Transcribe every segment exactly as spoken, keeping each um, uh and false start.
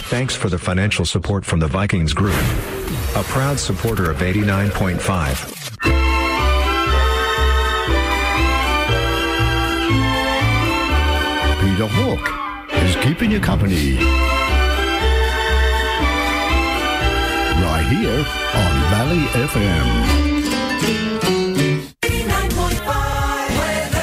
Thanks for the financial support from the Vikings Group, a proud supporter of eighty-nine point five. Peter Hawk is keeping you company. Right here on Valley F M. eighty-nine point five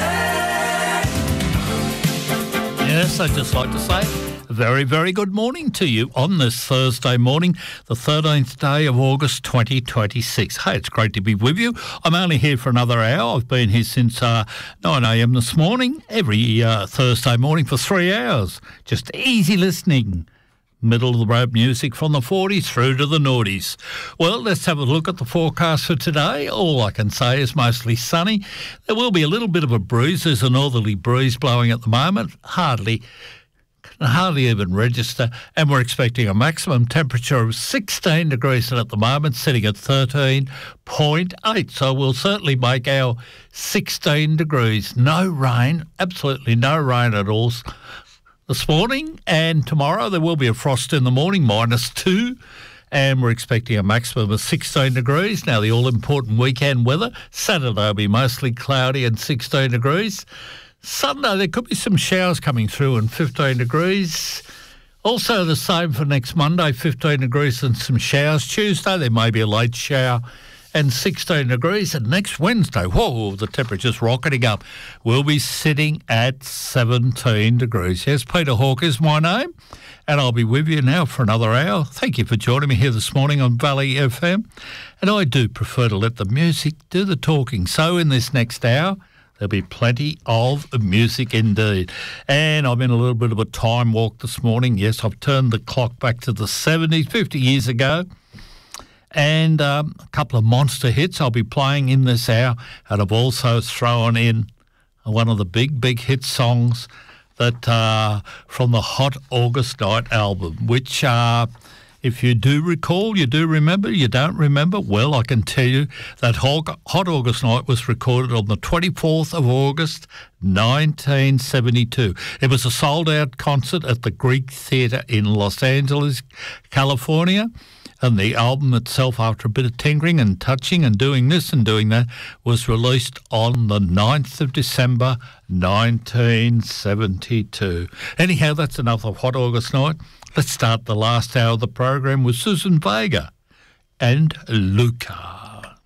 weather. Yes, I'd just like to say a very, very good morning to you on this Thursday morning, the thirteenth day of August twenty twenty-six. Hey, it's great to be with you. I'm only here for another hour. I've been here since uh, nine a m this morning, every uh, Thursday morning for three hours. Just easy listening. Middle of the road music from the forties through to the noughties. Well, let's have a look at the forecast for today. All I can say is mostly sunny. There will be a little bit of a breeze. There's a northerly breeze blowing at the moment. Hardly, hardly even register. And we're expecting a maximum temperature of sixteen degrees at the moment, sitting at thirteen point eight. So we'll certainly make our sixteen degrees. No rain, absolutely no rain at all this morning, and tomorrow there will be a frost in the morning, minus two, and we're expecting a maximum of sixteen degrees. Now, the all-important weekend weather, Saturday will be mostly cloudy and sixteen degrees. Sunday, there could be some showers coming through and fifteen degrees. Also the same for next Monday, fifteen degrees and some showers. Tuesday, there may be a late shower and sixteen degrees. And next Wednesday, whoa, the temperature's rocketing up. We'll be sitting at seventeen degrees. Yes, Peter Hawk is my name, and I'll be with you now for another hour. Thank you for joining me here this morning on Valley F M. And I do prefer to let the music do the talking. So in this next hour, there'll be plenty of music indeed. And I'm in a little bit of a time walk this morning. Yes, I've turned the clock back to the seventies, fifty years ago. And um, a couple of monster hits I'll be playing in this hour. And I've also thrown in one of the big, big hit songs that uh, from the Hot August Night album, which, uh, if you do recall, you do remember, you don't remember, well, I can tell you that Hot August Night was recorded on the twenty-fourth of August, nineteen seventy-two. It was a sold-out concert at the Greek Theatre in Los Angeles, California. And the album itself, after a bit of tinkering and touching and doing this and doing that, was released on the ninth of December, nineteen seventy-two. Anyhow, that's enough of Hot August Night. Let's start the last hour of the program with Susan Vega and Luca.